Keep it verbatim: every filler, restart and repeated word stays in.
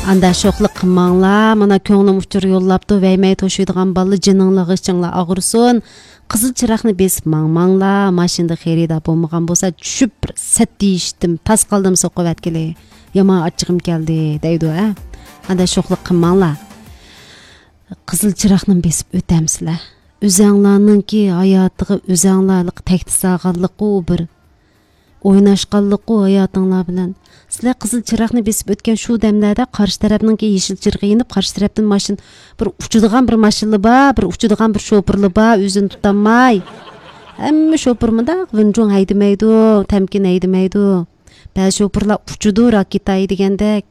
Анда şoqluk qılmanglar, mana көңлüm uçur yollapdı, vəymey toşuyduğan ballı jininglar içinglar ağırsun. Qızıl çıraqni besib mangmanglar, maşinda xerida bolmagan bolsa düşüp bir sat deyishdim, tas qaldım soqib atkili. Yaman achchig'im keldi deydi ha. Anda şoqluk qılmanglar. Qızıl çıraqni besib o'tamsizlar. O'zinglarningki hayotiga o'zinglarlik tektisag'anlik u bir o'ynashqanlik u hayotinglar bilan. Sizlar qızıl çıraqni besib o'tgan shu damlarda qarshi tarafninki yeşil chirg'i yinib, qarshi tarafdan mashin bir uçudigan bir mashinli bor, bir uçudigan bir şoförli bor, o'zini tutamay. Hamma şoför munda vinjong haydamaydi, tamkin haydamaydi. Ba'zi şoförlar uçudu raketa degandek,